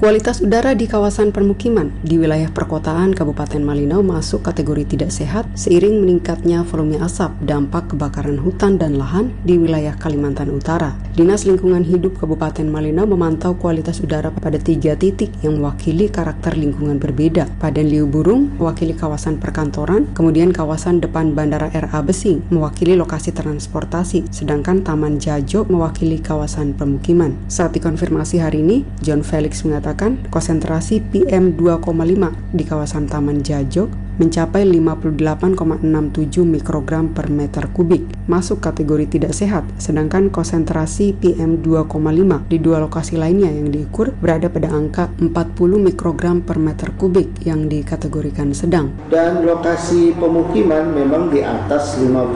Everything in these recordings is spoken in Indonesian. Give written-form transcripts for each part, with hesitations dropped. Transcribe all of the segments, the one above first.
Kualitas udara di kawasan permukiman di wilayah perkotaan Kabupaten Malinau masuk kategori tidak sehat seiring meningkatnya volume asap dampak kebakaran hutan dan lahan di wilayah Kalimantan Utara. Dinas Lingkungan Hidup Kabupaten Malinau memantau kualitas udara pada 3 titik yang mewakili karakter lingkungan berbeda. Padan Liu Burung mewakili kawasan perkantoran, kemudian kawasan depan Bandara RA Besing mewakili lokasi transportasi, sedangkan Taman Jajo mewakili kawasan pemukiman. Saat dikonfirmasi hari ini, John Felix mengatakan konsentrasi PM 2,5 di kawasan Taman Jajok mencapai 58,67 mikrogram per meter kubik, masuk kategori tidak sehat, sedangkan konsentrasi PM 2,5 di 2 lokasi lainnya yang diukur berada pada angka 40 mikrogram per meter kubik yang dikategorikan sedang. Dan lokasi pemukiman memang di atas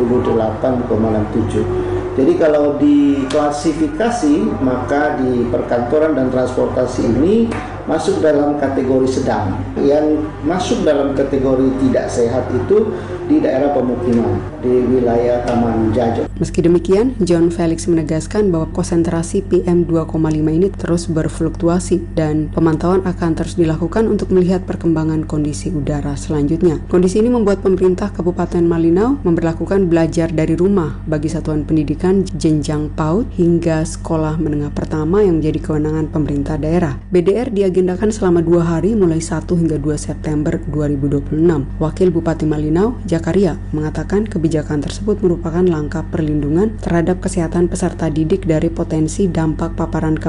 58,67. Jadi kalau diklasifikasi, maka di perkantoran dan transportasi ini masuk dalam kategori sedang. Yang masuk dalam kategori tidak sehat itu di daerah pemukiman, di wilayah Taman Jajo. Meski demikian, John Felix menegaskan bahwa konsentrasi PM 2,5 ini terus berfluktuasi dan pemantauan akan terus dilakukan untuk melihat perkembangan kondisi udara selanjutnya. Kondisi ini membuat pemerintah Kabupaten Malinau memberlakukan belajar dari rumah bagi satuan pendidikan jenjang PAUD hingga sekolah menengah pertama yang menjadi kewenangan pemerintah daerah. BDR diagendakan selama 2 hari mulai 1 hingga 2 September 2026. Wakil Bupati Malinau, Jakaria, mengatakan kebijakan tersebut merupakan langkah perlindungan terhadap kesehatan peserta didik dari potensi dampak paparan